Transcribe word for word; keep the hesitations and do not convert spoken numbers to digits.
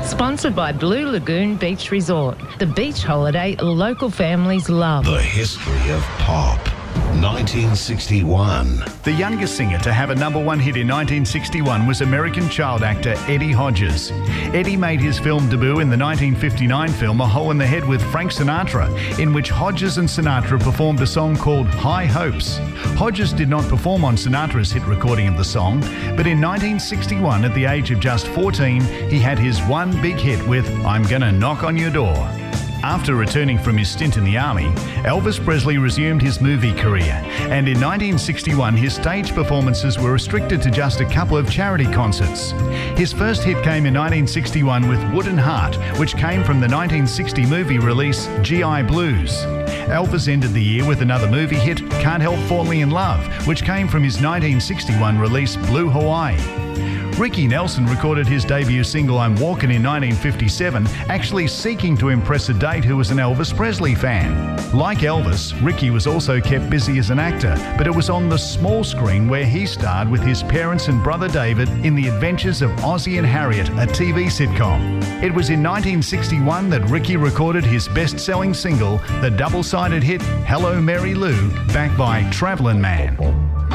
Sponsored by Blue Lagoon Beach Resort, the beach holiday local families love. The history of pop. nineteen sixty-one. The youngest singer to have a number one hit in nineteen sixty-one was American child actor Eddie Hodges. Eddie made his film debut in the nineteen fifty-nine film A Hole in the Head with Frank Sinatra, in which Hodges and Sinatra performed a song called High Hopes. Hodges did not perform on Sinatra's hit recording of the song, but in nineteen sixty-one, at the age of just fourteen, he had his one big hit with I'm Gonna Knock on Your Door. After returning from his stint in the army, Elvis Presley resumed his movie career, and in nineteen sixty-one his stage performances were restricted to just a couple of charity concerts. His first hit came in nineteen sixty-one with Wooden Heart, which came from the nineteen sixty movie release G I Blues. Elvis ended the year with another movie hit, Can't Help Falling in Love, which came from his nineteen sixty-one release Blue Hawaii. Ricky Nelson recorded his debut single I'm Walkin' in nineteen fifty-seven, actually seeking to impress a date who was an Elvis Presley fan. Like Elvis, Ricky was also kept busy as an actor, but it was on the small screen where he starred with his parents and brother David in The Adventures of Ozzie and Harriet, a T V sitcom. It was in nineteen sixty-one that Ricky recorded his best-selling single, the double-sided hit Hello Mary Lou, backed by Travelin' Man.